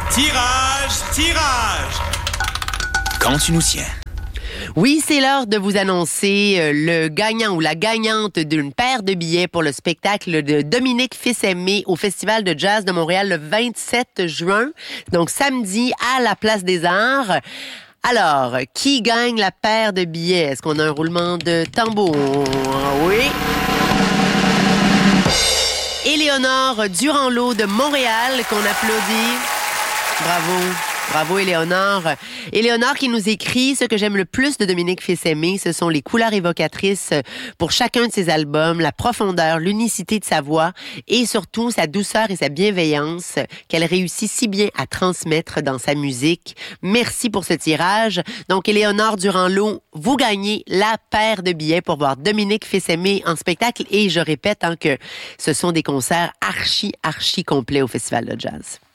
Tirage! Quand tu nous tiens. Oui, c'est l'heure de vous annoncer le gagnant ou la gagnante d'une paire de billets pour le spectacle de Dominique Fils-Aimé au Festival de Jazz de Montréal le 27 juin, donc samedi à la Place des Arts. Alors, qui gagne la paire de billets? Est-ce qu'on a un roulement de tambour? Oui. Éléonore Durand-Lot de Montréal, qu'on applaudit. Bravo. Bravo, Éléonore. Éléonore qui nous écrit: ce que j'aime le plus de Dominique Fils-Aimé, ce sont les couleurs évocatrices pour chacun de ses albums, la profondeur, l'unicité de sa voix et surtout sa douceur et sa bienveillance qu'elle réussit si bien à transmettre dans sa musique. Merci pour ce tirage. Donc, Éléonore Durand-Lot, vous gagnez la paire de billets pour voir Dominique Fils-Aimé en spectacle et je répète que ce sont des concerts archi complets au Festival de Jazz.